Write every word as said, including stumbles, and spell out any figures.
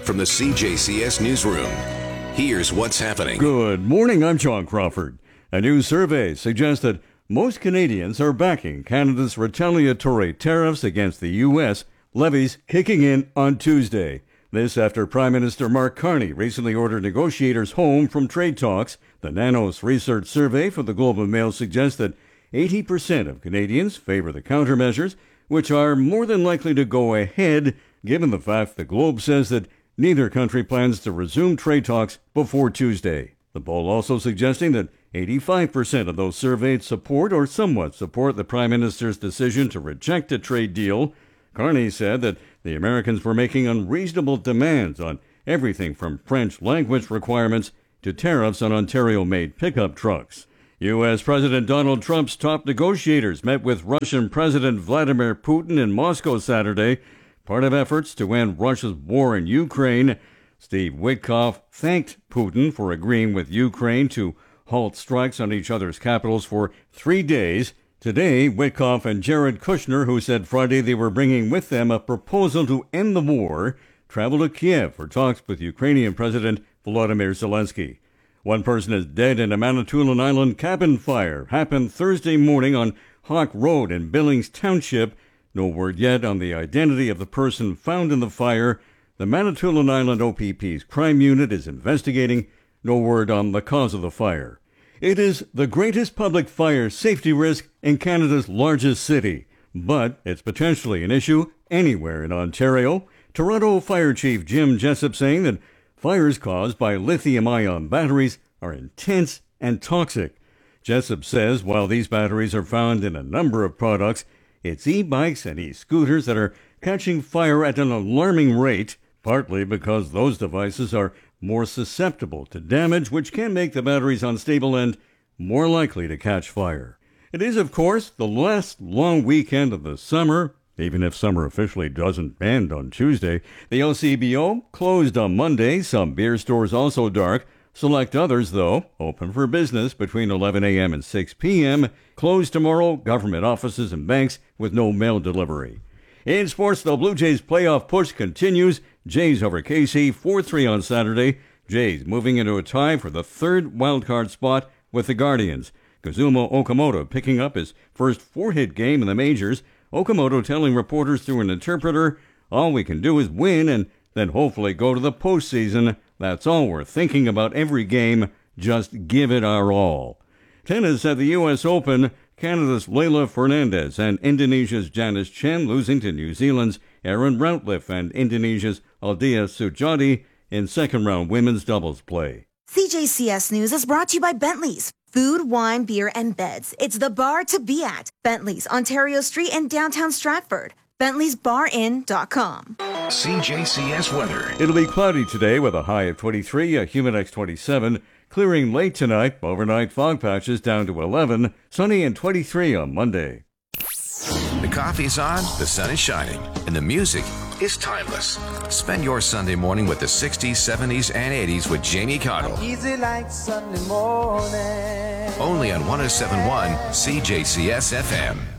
From the C J C S Newsroom, here's what's happening. Good morning, I'm John Crawford. A new survey suggests that most Canadians are backing Canada's retaliatory tariffs against the U S, levies kicking in on Tuesday. This after Prime Minister Mark Carney recently ordered negotiators home from trade talks. The Nanos Research Survey for the Globe and Mail suggests that eighty percent of Canadians favor the countermeasures, which are more than likely to go ahead, given the fact the Globe says that neither country plans to resume trade talks before Tuesday. The poll also suggesting that eighty-five percent of those surveyed support or somewhat support the Prime Minister's decision to reject a trade deal. Carney said that the Americans were making unreasonable demands on everything from French language requirements to tariffs on Ontario-made pickup trucks. U S. President Donald Trump's top negotiators met with Russian President Vladimir Putin in Moscow Saturday, part of efforts to end Russia's war in Ukraine. Steve Witkoff thanked Putin for agreeing with Ukraine to halt strikes on each other's capitals for three days. Today, Witkoff and Jared Kushner, who said Friday they were bringing with them a proposal to end the war, traveled to Kiev for talks with Ukrainian President Volodymyr Zelensky. One person is dead in a Manitoulin Island cabin fire. Happened Thursday morning on Hawk Road in Billings Township. No word yet on the identity of the person found in the fire. The Manitoulin Island O P P's crime unit is investigating. No word on the cause of the fire. It is the greatest public fire safety risk in Canada's largest city, but it's potentially an issue anywhere in Ontario. Toronto Fire Chief Jim Jessup saying that fires caused by lithium-ion batteries are intense and toxic. Jessup says while these batteries are found in a number of products, it's e-bikes and e-scooters that are catching fire at an alarming rate, partly because those devices are more susceptible to damage, which can make the batteries unstable and more likely to catch fire. It is, of course, the last long weekend of the summer, even if summer officially doesn't end on Tuesday. The L C B O closed on Monday. Some beer stores also dark. Select others, though, open for business between eleven a.m. and six p.m. Closed tomorrow, government offices and banks with no mail delivery. In sports, the Blue Jays playoff push continues. Jays over K C four three on Saturday. Jays moving into a tie for the third wildcard spot with the Guardians. Kazuma Okamoto picking up his first four-hit game in the majors. Okamoto telling reporters through an interpreter, all we can do is win and then hopefully go to the postseason. That's all we're thinking about every game. Just give it our all. Tennis at the U S Open. Canada's Leylah Fernandez and Indonesia's Janice Chen losing to New Zealand's Aaron Routliffe and Indonesia's Aldia Sujati in second-round women's doubles play. C J C S News is brought to you by Bentley's. Food, wine, beer, and beds. It's the bar to be at. Bentley's, Ontario Street in downtown Stratford. Bentley's Bar Inn dot com. C J C S weather. It'll be cloudy today with a high of twenty-three, a humid X twenty-seven. Clearing late tonight, overnight fog patches down to eleven, sunny and twenty-three on Monday. The coffee's on, the sun is shining, and the music is timeless. Spend your Sunday morning with the sixties, seventies, and eighties with Jamie Cottle. Easy like Sunday morning. Only on one oh seven point one C J C S F M.